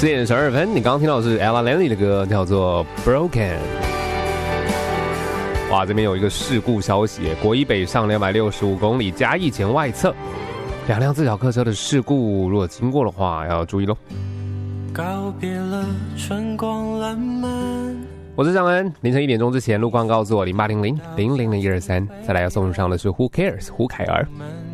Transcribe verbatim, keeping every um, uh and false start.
四点十二分，你刚刚听到的是 Ella Langley 的歌，叫做 Broken。哇，这边有一个事故消息，国一北上两百六十五公里，嘉义前外侧，两辆自小客车的事故，如果经过的话要注意咯。 告别了春光烂漫。 我是张恩，凌晨一点钟之前路况告诉我零八零零零零零一二三，再来要送上的是 Who Cares 胡凯儿。